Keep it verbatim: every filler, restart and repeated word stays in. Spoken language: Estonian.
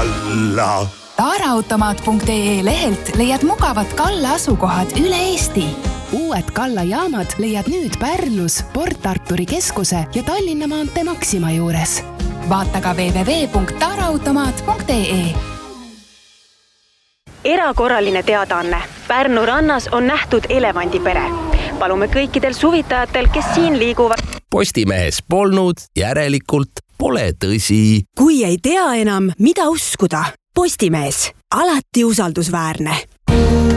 kalla. Taaraautomaat punkt ee lehelt leiad mugavad Kalla asukohad üle Eesti. Uued Kalla jaamad leiad nüüd Pärnus, Port Arturi keskuse ja Tallinna maantee Maxima juures. Vaata ka double-u double-u double-u punkt taaraautomaat punkt ee. Erakorraline teadaanne. Pärnu rannas on nähtud elevandipere. Palume kõikidel suvitajatel, kes siin liiguvad. Postimehes polnud, järelikult pole tõsi. Kui ei tea enam, mida uskuda. Postimees. Alati usaldusväärne.